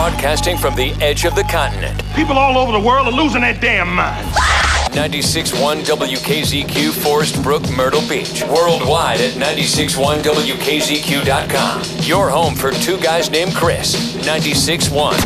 Broadcasting from the edge of the continent. People all over the world are losing their damn minds. 96.1 WKZQ, Forest Brook, Myrtle Beach. Worldwide at 96.1WKZQ.com. Your home for two guys named Chris. 96.1.